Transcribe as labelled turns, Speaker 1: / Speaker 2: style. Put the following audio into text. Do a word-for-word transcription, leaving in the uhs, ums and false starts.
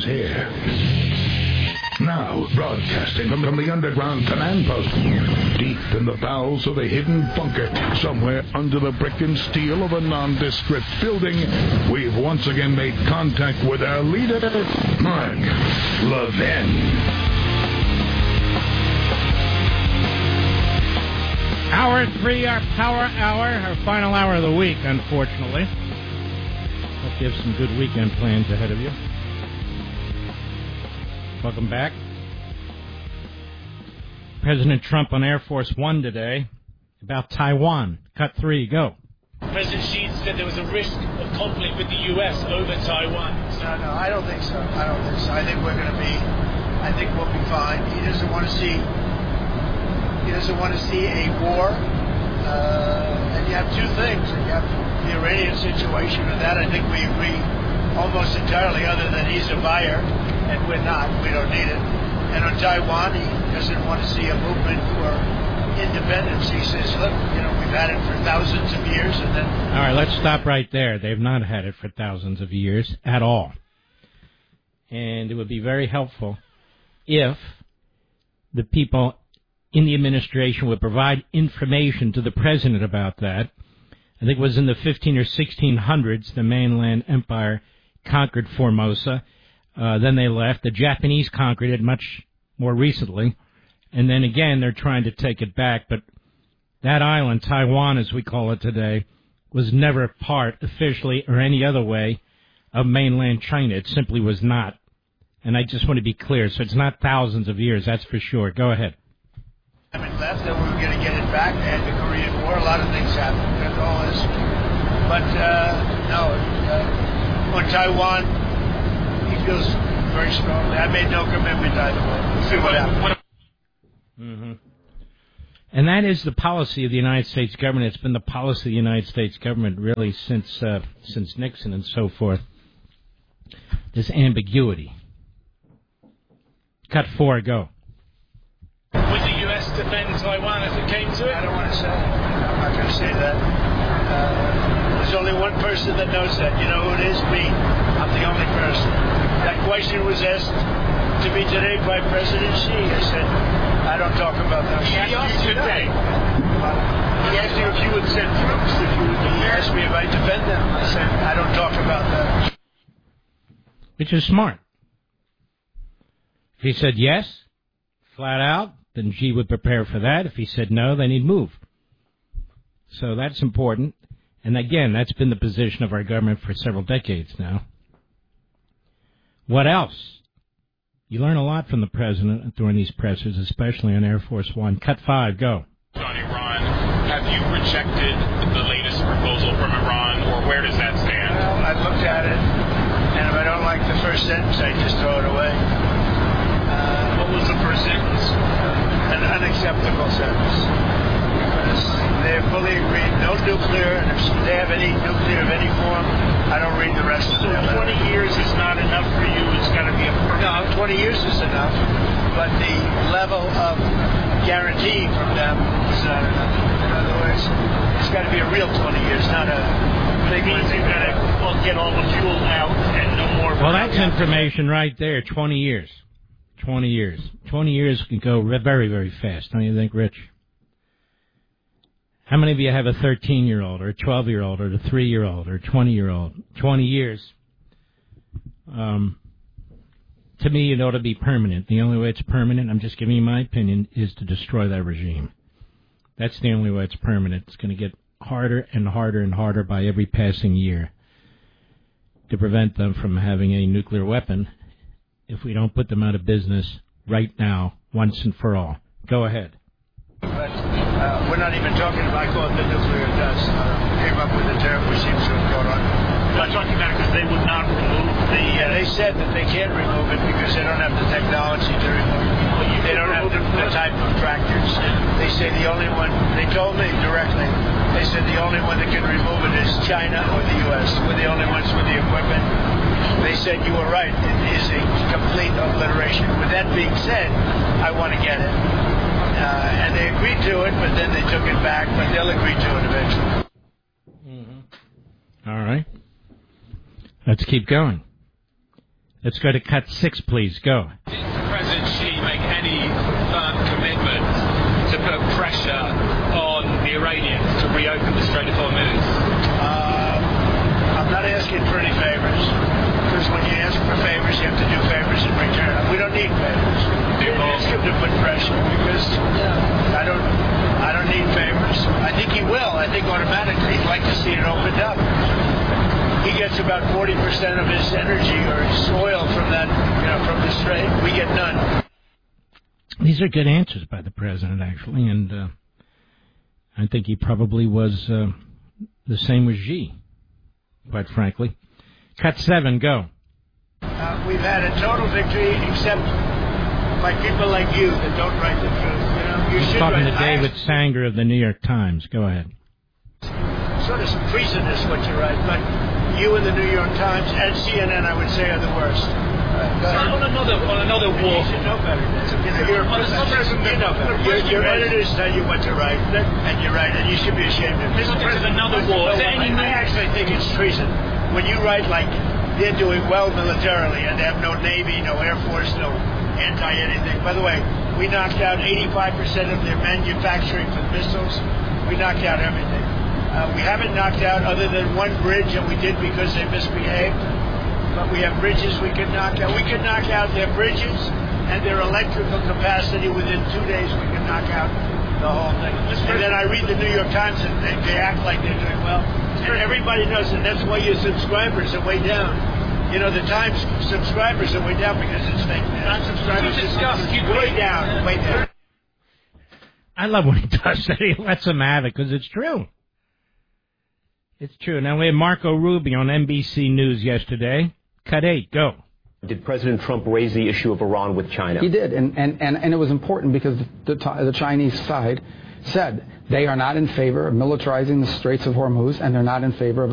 Speaker 1: is here. Now, broadcasting from, from the underground command post, deep in the bowels of a hidden bunker, somewhere under the brick and steel of a nondescript building, we've once again made contact with our leader, Mark Levin.
Speaker 2: Hour three, our power hour, our final hour of the week, unfortunately. Hope you have some good weekend plans ahead of you. Welcome back. President Trump on Air Force One today about Taiwan. Cut three, go.
Speaker 3: President Xi said there was a risk of conflict with the U S over Taiwan.
Speaker 4: No, no, I don't think so. I don't think so. I think we're going to be, I think we'll be fine. He doesn't want to see, he doesn't want to see a war. Uh, and you have two things. You have the Iranian situation, and that I think we agree almost entirely, other than he's a buyer, and we're not. We don't need it. And on Taiwan, he doesn't want to see a movement for independence. He says, look, you know, we've had it for thousands of years, and then...
Speaker 2: All right, let's stop right there. They've not had it for thousands of years at all. And it would be very helpful if the people in the administration would provide information to the president about that. I think it was in the fifteen or sixteen hundreds, the mainland empire conquered Formosa. Uh, then they left. The Japanese conquered it much more recently. And then again, they're trying to take it back. But that island, Taiwan as we call it today, was never part, officially or any other way, of mainland China. It simply was not. And I just want to be clear. So it's not thousands of years, that's for sure. Go ahead.
Speaker 4: I mean, left, that we were going to get it back. They had the Korean War. A lot of things happened. That's all this. But, uh, no, uh, on Taiwan, he feels very strongly. I made no commitment either way. We'll see what happens.
Speaker 2: Mm-hmm. And that is the policy of the United States government. It's been the policy of the United States government really since uh, since Nixon and so forth. This ambiguity. Cut four, go.
Speaker 3: Would the U S defend Taiwan if it came to it?
Speaker 4: I don't want to say. I'm not going to say that. Uh, there's only one person that knows that. You know who it is? Me. I'm the only person. That question was asked to me today by President Xi. I said, I don't talk about that.
Speaker 3: He asked you today. He asked you if you would send troops, if you would
Speaker 4: He asked me if I defend them. I said, I don't talk about that.
Speaker 2: Which is smart. If he said yes, flat out, then Xi would prepare for that. If he said no, then he'd move. So that's important. And again, that's been the position of our government for several decades now. What else? You learn a lot from the president during these pressers, especially on Air Force One. Cut five, go.
Speaker 5: On Iran, have you rejected the latest proposal from Iran, or where does that stand?
Speaker 4: Well, I've looked at it, and if I don't like the first sentence, I just throw it away. Uh,
Speaker 3: What was the first sentence?
Speaker 4: An unacceptable sentence. Because they're fully agreed, no nuclear, and if they have any nuclear of any form, I don't read the rest of
Speaker 3: So
Speaker 4: it.
Speaker 3: twenty years is not enough for you. It's got to be a permanent.
Speaker 4: No, twenty years is enough, but the level of guarantee from them is not enough. In other words, it's got to be a real twenty years, not a big one.
Speaker 3: You've got to well, get all the fuel out and no more.
Speaker 2: Well, that's information right there, twenty years. twenty years. twenty years can go very, very fast, don't you think, Rich? How many of you have a thirteen-year-old or a twelve-year-old or a three-year-old or a twenty-year-old? twenty years. Um, to me, it ought to be permanent. The only way it's permanent, I'm just giving you my opinion, is to destroy that regime. That's the only way it's permanent. It's going to get harder and harder and harder by every passing year to prevent them from having a nuclear weapon if we don't put them out of business right now, once and for all. Go ahead.
Speaker 4: But uh, we're not even talking about, I call it the nuclear dust. Uh, came up with a term which seems to have caught on.
Speaker 3: We're not talking about it because they would not remove the.
Speaker 4: Yeah, they said that they can't remove it because they don't have the technology to remove it.
Speaker 3: Well, you
Speaker 4: they
Speaker 3: can
Speaker 4: don't have
Speaker 3: remove
Speaker 4: the,
Speaker 3: it
Speaker 4: the type of tractors. They say the only one, they told me directly, they said the only one that can remove it is China or the U S We're the only ones with the equipment. They said you were right. It is a complete obliteration. With that being said, I want to get it. Uh, and they agreed to it, but then they took it back, but they'll agree to it eventually.
Speaker 2: Mm-hmm. All right. Let's keep going. Let's go to cut six, please. Go.
Speaker 6: Did President Xi make any firm commitment to put pressure on the Iranians to reopen the Strait of Hormuz?
Speaker 4: Uh, I'm not asking for any favors, because when you ask for favors, you have to do favors in return. We don't need favors. We didn't ask him to put pressure, because I don't, I don't need favors. I think he will. I think automatically he'd like to see it opened up. He gets about forty percent of his energy or his oil from that, you know, from the strait. We get none.
Speaker 2: These are good answers by the president, actually, and uh, I think he probably was uh, the same with Xi, quite frankly. Cut seven, go.
Speaker 4: Uh, we've had a total victory, except by people like you that don't write the truth. You know, you should
Speaker 2: Talking
Speaker 4: write.
Speaker 2: to David
Speaker 4: I,
Speaker 2: Sanger of the New York Times. Go ahead.
Speaker 4: Sort of treasonous what you write, but you and the New York Times and C N N, I would say, are the worst.
Speaker 6: Uh, on another on another war.
Speaker 4: You should know better. You know, you're a professor. You know better. Your, your editors tell you what to write, and you're right, and you should be ashamed of it.
Speaker 6: Mister President, another war. Is there any
Speaker 4: I actually think it's treason. When you write like they're doing well militarily and they have no Navy, no Air Force, no anti-anything. By the way, we knocked out eighty-five percent of their manufacturing for missiles. We knocked out everything. Uh, we haven't knocked out other than one bridge, and we did because they misbehaved. But we have bridges we can knock out. We can knock out their bridges and their electrical capacity within two days. We can knock out the whole thing. And then I read the New York Times, and they, they act like they're doing well. And everybody knows, and that's why your subscribers are way down. You know, the Times subscribers are way down because it's fake news. Non-subscribers are way down, way down.
Speaker 2: I love when he does that. He lets them have it because it's true. It's true. Now, we had Marco Rubio on N B C News yesterday. Cut eight, go.
Speaker 7: Did President Trump raise the issue of Iran with China?
Speaker 8: He did, and, and, and, and it was important because the, the Chinese side said they are not in favor of militarizing the Straits of Hormuz, and they're not in favor of